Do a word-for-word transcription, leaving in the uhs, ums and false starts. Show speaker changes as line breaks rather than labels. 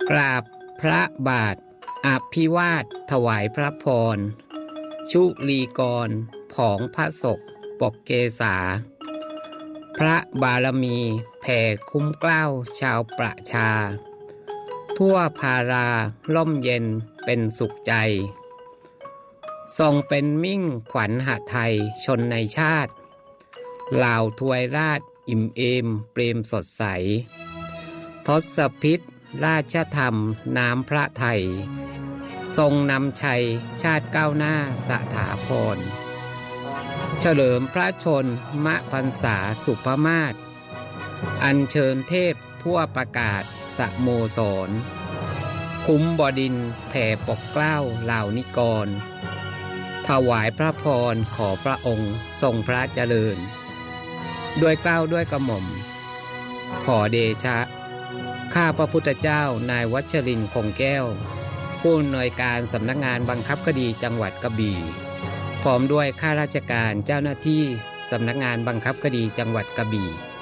กราบพระบาทอภิวาทถวายพระพรชุลีกรผองพระศกปกเกษาพระบารมีแผ่คุ้มเกล้าชาวประชาทั่วภาราล่มเย็นเป็นสุขใจทรงเป็นมิ่งขวัญหไทยชนในชาติเหล่าทวยราชอิ่มเอมเปรมสดใสทศพิษราชธรรมน้ำพระไทยทรงนำชัยชาติก้าวหน้าสถาพรเฉลิมพระชนมพรรษาสุภมาศอัญเชิญเทพทั่วประกาศสโมสรคุ้มบดินทร์แผ่ปกเกล้าเหล่านิกรถวายพระพรขอพระองค์ทรงพระเจริญด้วยเกล้าด้วยกระหม่อมขอเดชะข้าพระพุทธเจ้านายวัชรินทร์คงแก้วผู้อำนวยการสำนักงานบังคับคดีจังหวัดกระบี่พร้อมด้วยข้าราชการเจ้าหน้าที่สำนักงานบังคับคดีจังหวัดกระบี่